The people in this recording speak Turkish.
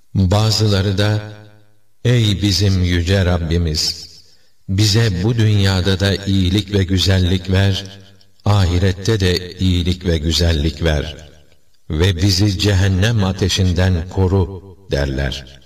Bazıları da, ey bizim yüce Rabbimiz! Bize bu dünyada da iyilik ve güzellik ver, ahirette de iyilik ve güzellik ver ve bizi cehennem ateşinden koru derler.